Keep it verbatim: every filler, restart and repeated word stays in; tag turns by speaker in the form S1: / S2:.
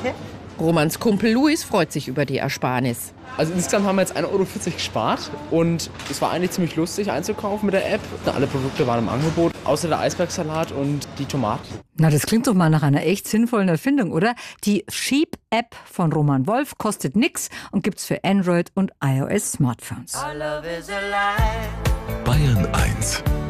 S1: Danke.
S2: Romans Kumpel Luis freut sich über die Ersparnis.
S3: Also insgesamt haben wir jetzt ein Euro vierzig gespart und es war eigentlich ziemlich lustig einzukaufen mit der App. Alle Produkte waren im Angebot, außer der Eisbergsalat und die Tomaten.
S4: Na, das klingt doch mal nach einer echt sinnvollen Erfindung, oder? Die Sheep-App von Roman Wolf kostet nix und gibt's für Android und iOS-Smartphones.
S5: Bayern eins